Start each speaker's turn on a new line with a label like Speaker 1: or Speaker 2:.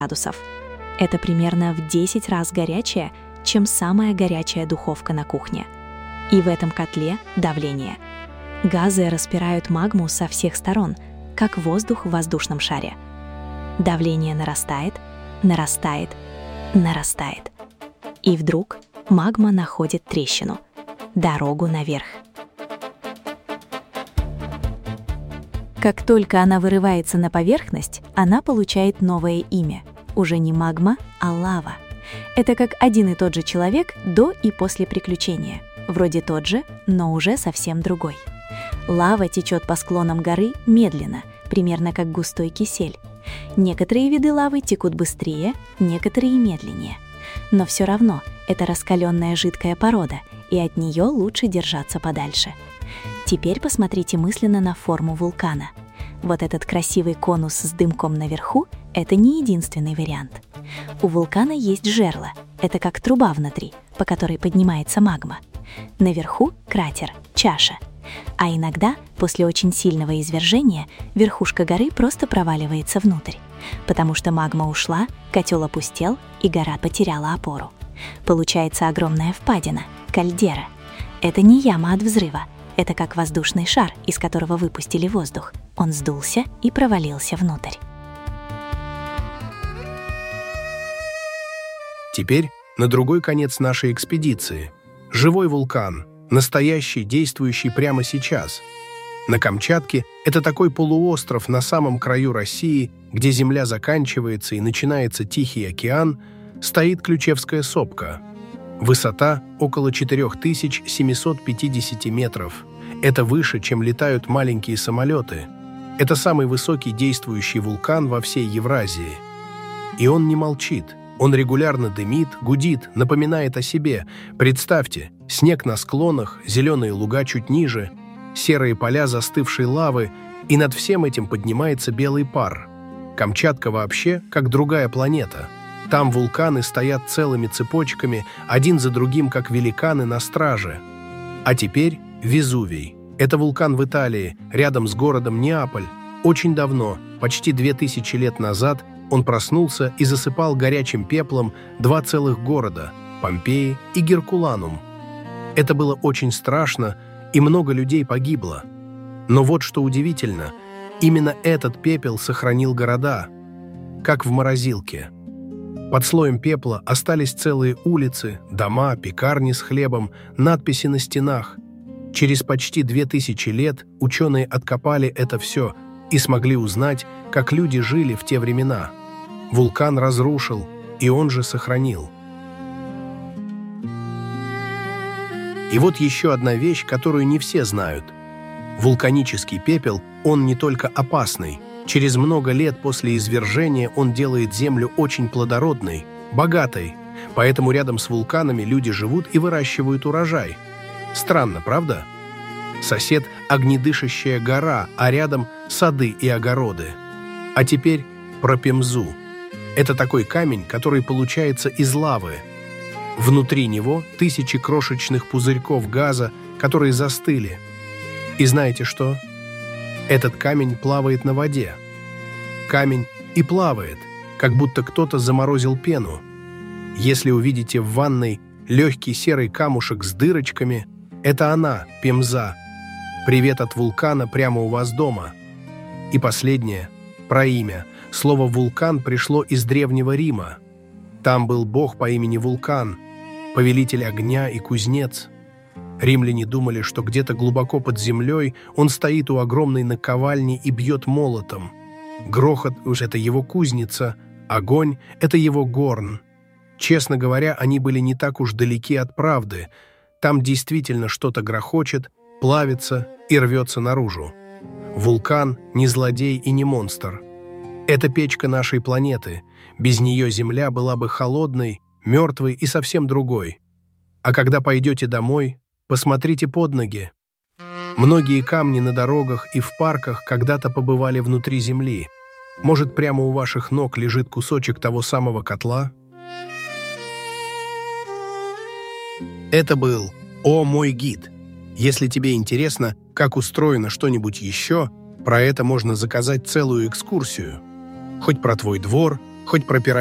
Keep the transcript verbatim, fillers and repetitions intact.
Speaker 1: градусов. Это примерно в десять раз горячее, чем самая горячая духовка на кухне. И в этом котле давление. Газы распирают магму со всех сторон, как воздух в воздушном шаре. Давление нарастает, нарастает, нарастает. И вдруг магма находит трещину, дорогу наверх. Как только она вырывается на поверхность, она получает новое имя. Уже не магма, а лава. Это как один и тот же человек до и после приключения. Вроде тот же, но уже совсем другой. Лава течет по склонам горы медленно, примерно как густой кисель. Некоторые виды лавы текут быстрее, некоторые медленнее. Но все равно это раскаленная жидкая порода, и от нее лучше держаться подальше. Теперь посмотрите мысленно на форму вулкана. Вот этот красивый конус с дымком наверху – это не единственный вариант. У вулкана есть жерло, это как труба внутри, по которой поднимается магма. Наверху – кратер, чаша. А иногда, после очень сильного извержения, верхушка горы просто проваливается внутрь, потому что магма ушла, котел опустел, и гора потеряла опору. Получается огромная впадина, кальдера. Это не яма от взрыва, это как воздушный шар, из которого выпустили воздух. Он сдулся и провалился внутрь.
Speaker 2: Теперь на другой конец нашей экспедиции. Живой вулкан, настоящий, действующий прямо сейчас. На Камчатке это такой полуостров на самом краю России, где земля заканчивается и начинается Тихий океан, стоит Ключевская сопка. Высота около четыре тысячи семьсот пятьдесят метров. Это выше, чем летают маленькие самолеты. Это самый высокий действующий вулкан во всей Евразии. И он не молчит. Он регулярно дымит, гудит, напоминает о себе. Представьте, снег на склонах, зеленые луга чуть ниже, серые поля застывшей лавы, и над всем этим поднимается белый пар. Камчатка вообще как другая планета. Там вулканы стоят целыми цепочками, один за другим, как великаны на страже. А теперь Везувий. Это вулкан в Италии, рядом с городом Неаполь. Очень давно, почти две тысячи лет назад, он проснулся и засыпал горячим пеплом два целых города – Помпеи и Геркуланум. Это было очень страшно, и много людей погибло. Но вот что удивительно, именно этот пепел сохранил города, как в морозилке. Под слоем пепла остались целые улицы, дома, пекарни с хлебом, надписи на стенах. Через почти две тысячи лет ученые откопали это все и смогли узнать, как люди жили в те времена. Вулкан разрушил, и он же сохранил. И вот еще одна вещь, которую не все знают. Вулканический пепел, он не только опасный. Через много лет после извержения он делает землю очень плодородной, богатой. Поэтому рядом с вулканами люди живут и выращивают урожай. Странно, правда? Сосед – огнедышащая гора, а рядом – сады и огороды. А теперь про Пемзу. Это такой камень, который получается из лавы. Внутри него тысячи крошечных пузырьков газа, которые застыли. И знаете что? Этот камень плавает на воде. Камень и плавает, как будто кто-то заморозил пену. Если увидите в ванной легкий серый камушек с дырочками, это она, Пемза. Привет от вулкана прямо у вас дома. И последнее, про имя. Слово «вулкан» пришло из Древнего Рима. Там был бог по имени Вулкан, повелитель огня и кузнец. Римляне думали, что где-то глубоко под землей он стоит у огромной наковальни и бьет молотом. Грохот уж это его кузница, огонь — это его горн. Честно говоря, они были не так уж далеки от правды. Там действительно что-то грохочет, плавится и рвется наружу. Вулкан — не злодей и не монстр. Это печка нашей планеты. Без нее Земля была бы холодной, мертвой и совсем другой. А когда пойдете домой, посмотрите под ноги. Многие камни на дорогах и в парках когда-то побывали внутри Земли. Может, прямо у ваших ног лежит кусочек того самого котла? Это был «О, мой гид». Если тебе интересно, как устроено что-нибудь еще, про это можно заказать целую экскурсию. Хоть про твой двор, Хоть про